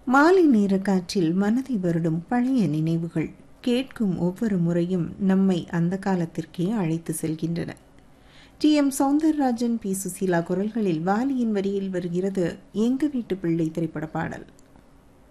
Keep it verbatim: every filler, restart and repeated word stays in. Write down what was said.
மாலை நேர காற்றில் மனதை வருடும் பழைய நினைவுகள் கேட்கும் ஒவ்வொரு முறையும் நம்மை அந்த காலத்திற்கே அழைத்து செல்கின்றன. D M Soundararajan, B Susheela குரல்களில் வாலியின் வரியில் வருகிறது எங்க வீட்டு பிள்ளை திரைப்பட பாடல்.